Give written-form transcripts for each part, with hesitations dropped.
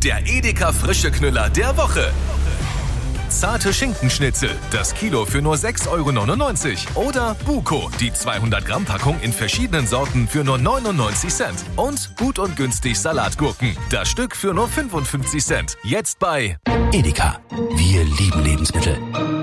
der Edeka frische Knüller der Woche. Zarte Schinkenschnitzel, das Kilo für nur 6,99 €. Oder Buko, die 200-Gramm-Packung in verschiedenen Sorten für nur 99 Cent. Und gut und günstig Salatgurken, das Stück für nur 55 Cent. Jetzt bei Edeka. Wir lieben Lebensmittel.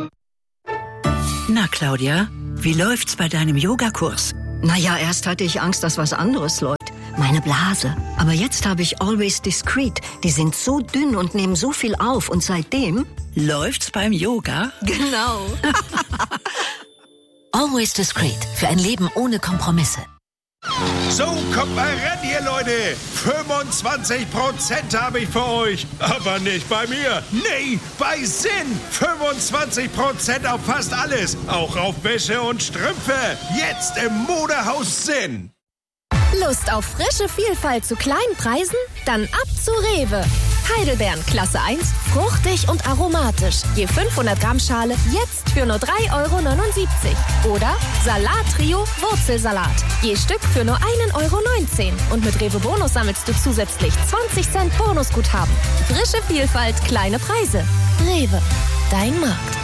Na, Claudia, wie läuft's bei deinem Yogakurs? Naja, erst hatte ich Angst, dass was anderes läuft. Meine Blase. Aber jetzt habe ich Always Discreet. Die sind so dünn und nehmen so viel auf. Und seitdem... Läuft's beim Yoga? Genau. Always Discreet. Für ein Leben ohne Kompromisse. So, kommt mal ran hier, Leute. 25% habe ich für euch. Aber nicht bei mir. Nee, bei Sinn. 25% auf fast alles. Auch auf Wäsche und Strümpfe. Jetzt im Modehaus Sinn. Lust auf frische Vielfalt zu kleinen Preisen? Dann ab zu Rewe. Heidelbeeren Klasse 1, fruchtig und aromatisch. Je 500 Gramm Schale jetzt für nur 3,79 €. Oder Salat-Trio Wurzelsalat. Je Stück für nur 1,19 €. Und mit Rewe Bonus sammelst du zusätzlich 20 Cent Bonusguthaben. Frische Vielfalt, kleine Preise. Rewe, dein Markt.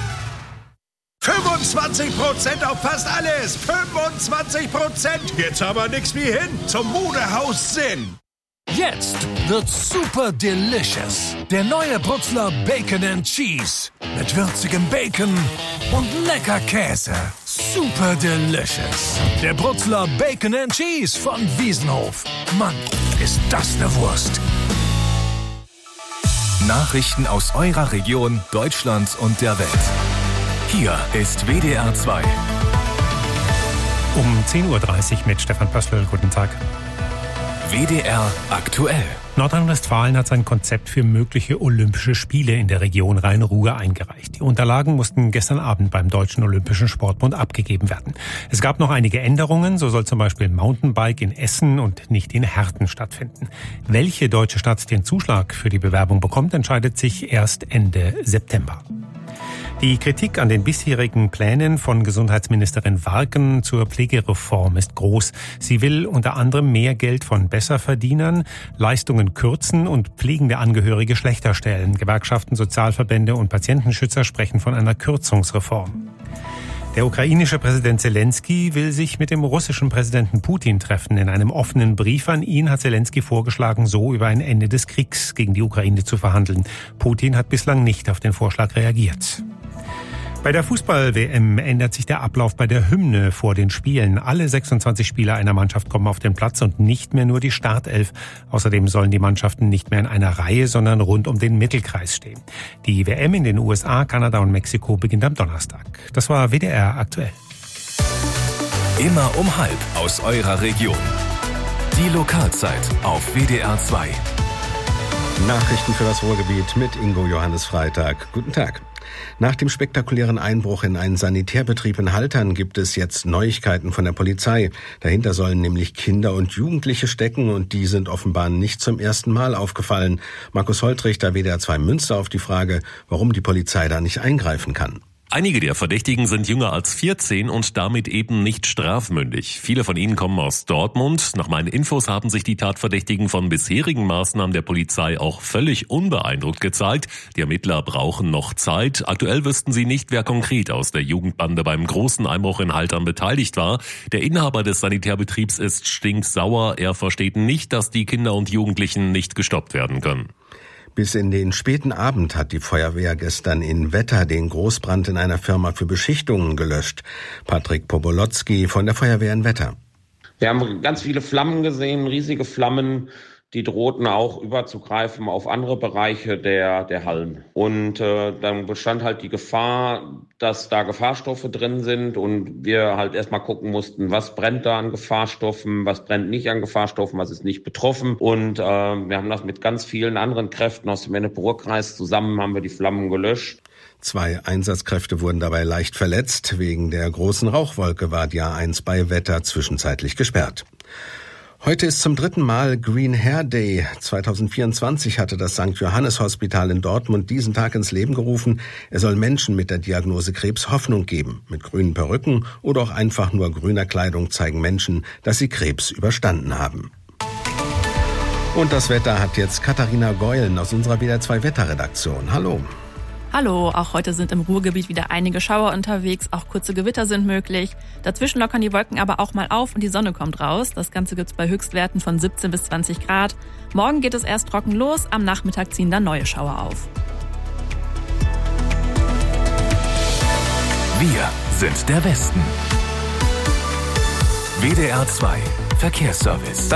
25% auf fast alles. 25%. Jetzt aber nix wie hin zum Modehaus Sinn. Jetzt wird's super delicious. Der neue Brutzler Bacon and Cheese. Mit würzigem Bacon und lecker Käse. Super delicious. Der Brutzler Bacon and Cheese von Wiesenhof. Mann, ist das eine Wurst. Nachrichten aus eurer Region, Deutschland und der Welt. Hier ist WDR 2. Um 10:30 Uhr mit Stefan Pössl. Guten Tag. WDR aktuell. Nordrhein-Westfalen hat sein Konzept für mögliche Olympische Spiele in der Region Rhein-Ruhr eingereicht. Die Unterlagen mussten gestern Abend beim Deutschen Olympischen Sportbund abgegeben werden. Es gab noch einige Änderungen. So soll zum Beispiel Mountainbike in Essen und nicht in Herten stattfinden. Welche deutsche Stadt den Zuschlag für die Bewerbung bekommt, entscheidet sich erst Ende September. Die Kritik an den bisherigen Plänen von Gesundheitsministerin Warken zur Pflegereform ist groß. Sie will unter anderem mehr Geld von Besserverdienern, Leistungen kürzen und pflegende Angehörige schlechter stellen. Gewerkschaften, Sozialverbände und Patientenschützer sprechen von einer Kürzungsreform. Der ukrainische Präsident Zelensky will sich mit dem russischen Präsidenten Putin treffen. In einem offenen Brief an ihn hat Zelensky vorgeschlagen, so über ein Ende des Kriegs gegen die Ukraine zu verhandeln. Putin hat bislang nicht auf den Vorschlag reagiert. Bei der Fußball-WM ändert sich der Ablauf bei der Hymne vor den Spielen. Alle 26 Spieler einer Mannschaft kommen auf den Platz und nicht mehr nur die Startelf. Außerdem sollen die Mannschaften nicht mehr in einer Reihe, sondern rund um den Mittelkreis stehen. Die WM in den USA, Kanada und Mexiko beginnt am Donnerstag. Das war WDR aktuell. Immer um 12:30 aus eurer Region. Die Lokalzeit auf WDR 2. Nachrichten für das Ruhrgebiet mit Ingo Johannes Freitag. Guten Tag. Nach dem spektakulären Einbruch in einen Sanitärbetrieb in Haltern gibt es jetzt Neuigkeiten von der Polizei. Dahinter sollen nämlich Kinder und Jugendliche stecken und die sind offenbar nicht zum ersten Mal aufgefallen. Markus Holtrichter, WDR 2 Münster, auf die Frage, warum die Polizei da nicht eingreifen kann. Einige der Verdächtigen sind jünger als 14 und damit eben nicht strafmündig. Viele von ihnen kommen aus Dortmund. Nach meinen Infos haben sich die Tatverdächtigen von bisherigen Maßnahmen der Polizei auch völlig unbeeindruckt gezeigt. Die Ermittler brauchen noch Zeit. Aktuell wüssten sie nicht, wer konkret aus der Jugendbande beim großen Einbruch in Haltern beteiligt war. Der Inhaber des Sanitärbetriebs ist stinksauer. Er versteht nicht, dass die Kinder und Jugendlichen nicht gestoppt werden können. Bis in den späten Abend hat die Feuerwehr gestern in Wetter den Großbrand in einer Firma für Beschichtungen gelöscht. Patrick Pobolotzki von der Feuerwehr in Wetter. Wir haben ganz viele Flammen gesehen, riesige Flammen, die drohten auch überzugreifen auf andere Bereiche der Hallen. Und dann bestand halt die Gefahr, dass da Gefahrstoffe drin sind und wir halt erstmal gucken mussten, was brennt da an Gefahrstoffen, was brennt nicht an Gefahrstoffen, was ist nicht betroffen. Und wir haben das mit ganz vielen anderen Kräften aus dem Ennepe-Ruhr-Kreis zusammen haben wir die Flammen gelöscht. 2 Einsatzkräfte wurden dabei leicht verletzt. Wegen der großen Rauchwolke war die A1 bei Wetter zwischenzeitlich gesperrt. Heute ist zum 3. Mal Green Hair Day. 2024 hatte das St. Johannes Hospital in Dortmund diesen Tag ins Leben gerufen. Er soll Menschen mit der Diagnose Krebs Hoffnung geben. Mit grünen Perücken oder auch einfach nur grüner Kleidung zeigen Menschen, dass sie Krebs überstanden haben. Und das Wetter hat jetzt Katharina Geulen aus unserer WDR 2 Wetterredaktion. Hallo. Hallo, auch heute sind im Ruhrgebiet wieder einige Schauer unterwegs, auch kurze Gewitter sind möglich. Dazwischen lockern die Wolken aber auch mal auf und die Sonne kommt raus. Das Ganze gibt's bei Höchstwerten von 17 bis 20 Grad. Morgen geht es erst trocken los, am Nachmittag ziehen dann neue Schauer auf. Wir sind der Westen. WDR 2 Verkehrsservice.